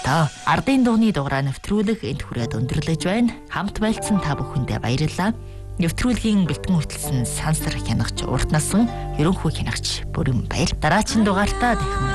сонирхолтой. Ардын дууны дугаараа нэвтрүүлэг энд хүрээд өндөрлөж байна. Хамт байлцсан та бүхэндээ баярлалаа. Нэвтрүүлгийн бэлтгэн хөтлсөн Сансар хянагч, урт насан ерөнхий хянагч Бүрэн Баяр. Дараагийн дугаартаа дахин